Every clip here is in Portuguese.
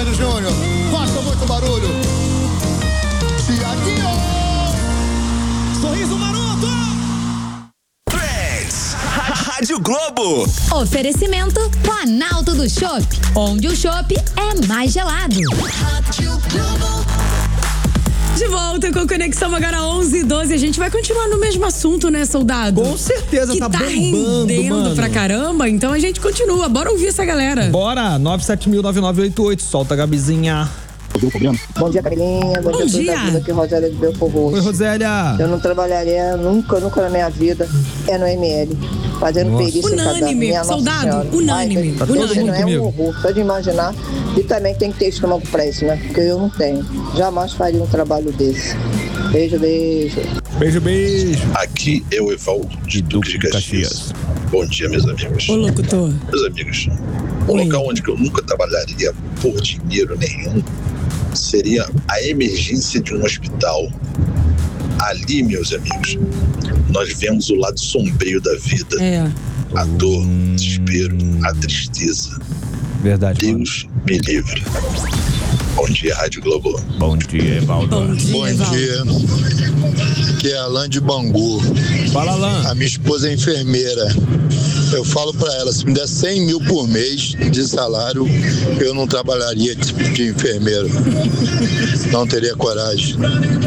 Sandy Júnior. Faça muito barulho. Tiaguinho. Sorriso maroto. Trends. Rádio Globo. Oferecimento Planalto do Chopp, onde o chopp é mais gelado. Rádio Globo. De volta com Conexão agora 11h12. A gente vai continuar no mesmo assunto, né, soldado? Com certeza, que tá bombando, rendendo mano. pra caramba. Então a gente continua. Bora ouvir essa galera. Bora, 970009988. Solta a Gabizinha. Bom dia, Camilinha. Bom dia. Aqui, Rosélia de Belfor Roxo. Oi, Rosélia. Eu não trabalharia nunca na minha vida. É no ML. Fazendo perícia em cadáver. Unânime, soldado. Unânime. Tá todo mundo Não é um comigo. horror, só de imaginar. E também tem que ter estômago pra isso, né? Porque eu não tenho. Jamais faria um trabalho desse. Beijo, beijo. Beijo, beijo. Aqui é o Evaldo de Duque de Caxias. Bom dia, meus amigos. Ô, locutor. Meus amigos, um lugar onde eu nunca trabalharia por dinheiro nenhum seria a emergência de um hospital. Ali, meus amigos, nós vemos o lado sombrio da vida. A dor, o desespero, a tristeza. Verdade. Deus me livre. Bom dia, Rádio Globo. Bom dia, Evaldo. Bom dia. Aqui é Alain de Bangu. Fala, Alain. A minha esposa é enfermeira. Eu falo pra ela, se me der 100 mil por mês de salário, eu não trabalharia de enfermeiro. Não teria coragem.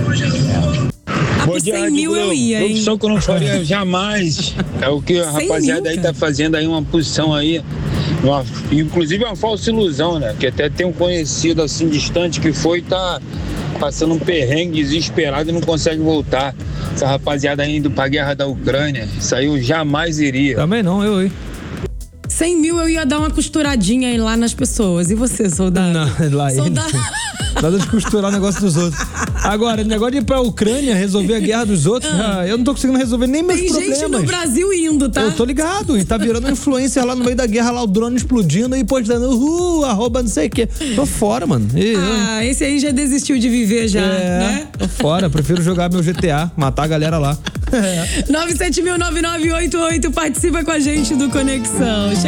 Por 100 mil eu ia, hein? Profissão que eu não faria jamais. É o que a 100 rapaziada mil, aí cara. tá fazendo aí, uma posição aí. Inclusive é uma falsa ilusão, né? Que até tem um conhecido assim distante que foi e tá passando um perrengue desesperado e não consegue voltar. Essa rapaziada aí indo pra guerra da Ucrânia, isso aí eu jamais iria. Também não, eu, hein? 100 mil eu ia dar uma costuradinha aí lá nas pessoas. E você, soldado? Não, lá Soldado. Nada de costurar o negócio dos outros. Agora, o negócio de ir pra Ucrânia resolver a guerra dos outros, eu não tô conseguindo resolver nem meus Tem problemas. gente no Brasil indo, tá? Eu tô ligado, e tá virando influencer lá no meio da guerra, lá o drone explodindo e postando, arroba não sei o quê. Tô fora, mano. Esse aí já desistiu de viver já, né? Tô fora, prefiro jogar meu GTA, matar a galera lá. 970009988, participa com a gente do Conexão.